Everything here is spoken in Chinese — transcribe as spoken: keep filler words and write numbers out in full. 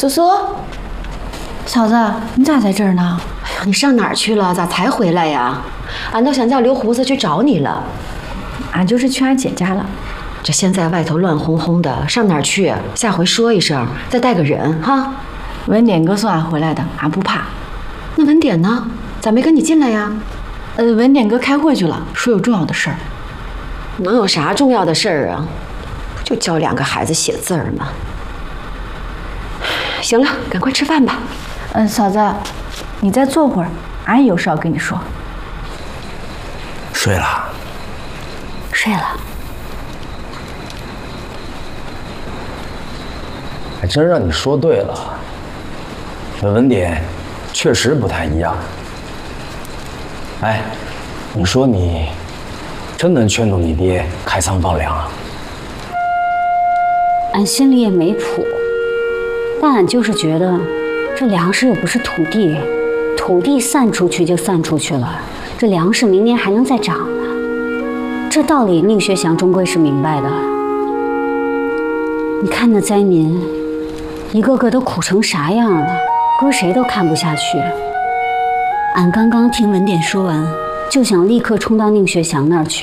苏苏， 嫂子，你咋在这儿呢？ 哎呀，你上哪儿去了？咋才回来呀？俺都想叫刘胡子去找你了。 俺就是去俺姐家了。 这现在外头乱哄哄的，上哪儿去？下回说一声，再带个人哈。 文典哥送俺回来的，俺不怕。 那文典呢？咋没跟你进来呀？ 呃，文典哥开会去了，说有重要的事儿。 能有啥重要的事儿啊？不就教两个孩子写字儿吗？行了，赶快吃饭吧。 嗯，嫂子，你再坐会儿，俺有事要跟你说。 睡了。 睡了。 还真让你说对了，这文典确实不太一样。哎，你说你真能劝动你爹开仓放粮啊？ 俺心里也没谱，但俺就是觉得，这粮食又不是土地，土地散出去就散出去了，这粮食明年还能再长呢。这道理宁学祥终归是明白的。你看那灾民，一个个都苦成啥样了，搁谁都看不下去。俺刚刚听文典说完，就想立刻冲到宁学祥那儿去。